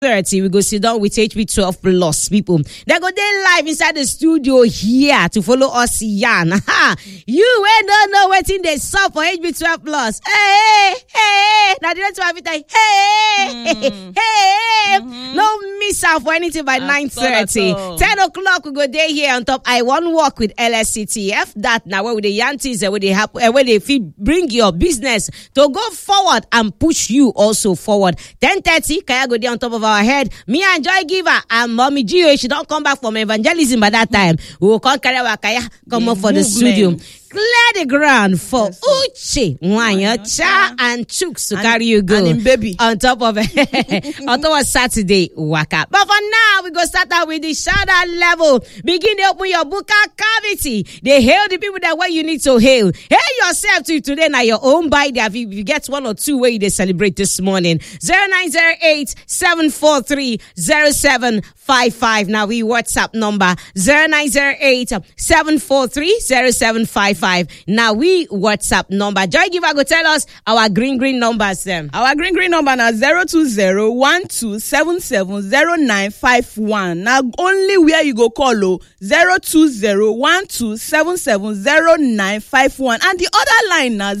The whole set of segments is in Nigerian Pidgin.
9:30, we go sit down with HP12 Plus people. They go dey live inside the studio here to follow us yarn. You ain't don't know wetin dey sup for HP12 Plus. Hey. Now the rest of everything. Hey. No miss out for anything by 9:30. 10 o'clock we go dey here on top. I want work with LSCTF. That now where the yantis where they have where they feel bring your business to go forward and push you also forward. 10:30 Kaya go there on top of our head. Me and Joy Giver and Mommy Gio, she don't come back from evangelism by that time. We will come carry our Kaya come up for the studio. Clear the ground for Uche, Wanyacha, and Chooks to carry you go. And baby. On top of Saturday waka. But for now, we go start out with the shout out level. Begin to open your buka cavity. They hail the people that way you need to hail. Hail yourself to today now your own by there. If you get one or two way they celebrate this morning. 0908-743-0755. Now we WhatsApp number 0908-743-0755. Now we WhatsApp number. Joy Giver go tell us our green numbers them. Our green number now 020-1277-0951. Now only where you go call 020-1277-0951. And the other line now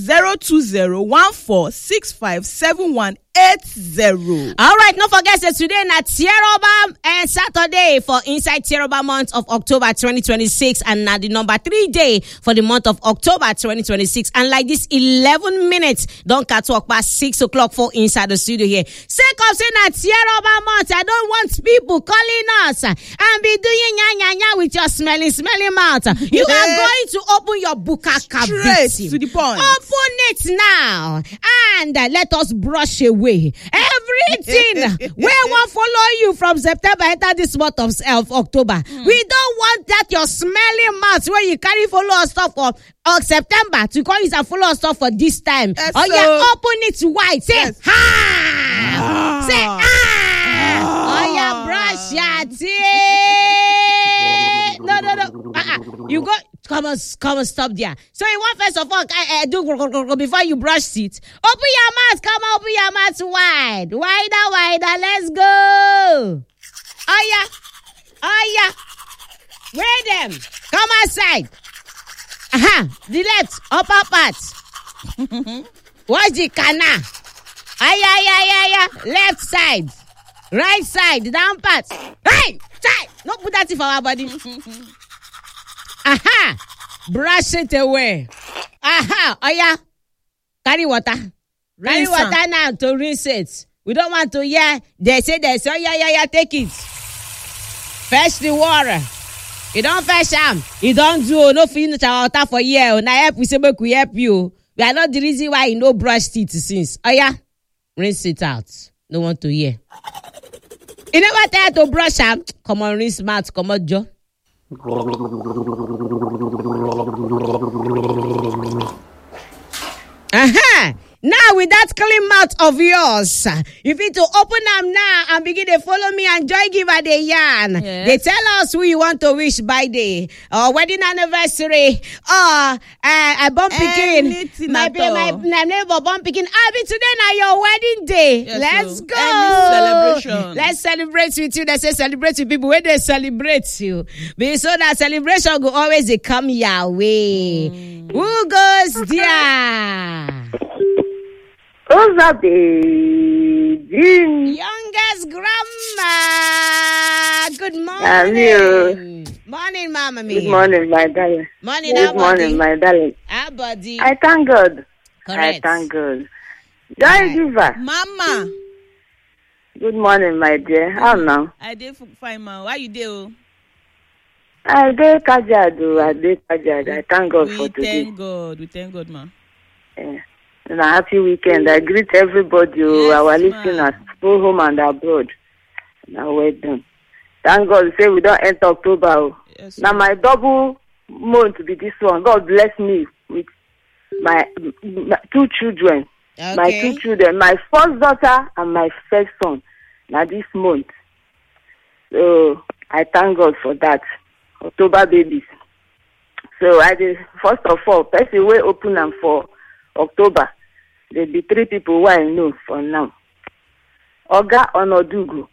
020-1465-7180. All right, don't forget that today na Tieroba and Saturday for inside Tieroba month of October 2026 and now the number 3 day for the month of October 2026 and like this 11 minutes don't cut talk past 6 o'clock for inside the studio here. Sake of saying na Tieroba month, I don't want people calling us and be doing nya with your smelly mouth. You are going to open your buka cavity. Straight to the point. Open it now and let us brush away everything we won't follow you from September enter this month of October. We don't want that your smelly mouth where you carry follow us stuff for September to call it and follow us stuff for this time. Yes, oh yeah, open it wide. Say yes. Ha! Say oh yeah, brush your teeth. No. You go. Come on, stop there. So you want first of all, do before you brush teeth. Open your mouth, come on, open your mouth wide. Wider, let's go. Oh yeah. Where them? Come outside. The left, upper part. What's the canal? Left side. Right side, down part. Hey, side. No put that in for our body. Brush it away. Oh yeah. Carry water. Carry water now to rinse it. We don't want to hear. They say this. Oh yeah. Take it. Fetch the water. You don't fetch them. You don't do no finish our water for year. Now help we say we help you. We are not the reason why you no brush teeth since. Oh yeah. Rinse it out. No want to hear. You never tell to brush them. Come on, rinse mouth. Come on, Joe. Now with that clean mouth of yours, you need to open them now and begin to follow me and Joy Giver the yarn. Yes. They tell us who you want to wish birthday or wedding anniversary or a born picking. My neighbor born picking. I'll be today now your wedding day. Yes, let's go. Celebration. Let's celebrate with you. They say celebrate with people when they celebrate you. So that celebration will always come your way. Who goes there? Who's up, baby? Youngest grandma. Good morning. Morning, Mama. Good morning, my darling. Morning, Good morning, my darling. Our body. I thank God. Correct. I thank God. Joy Giver. Mama. Good morning, my dear. How now? I did fine, ma. Why you do? I did Kajadu. I thank God for today. We thank God, ma. Yeah. And a happy weekend. I greet everybody, yes, our listeners, both home and abroad. Now well done. Thank God. Say we don't enter October. Yes, now my double month be this one. God bless me with my 2 children. Okay. My 2 children, my first daughter and my first son. Now this month. So I thank God for that. October babies. So I did first of all, person will open them for October. There'll be 3 people who I know for now. Oga Onodugu,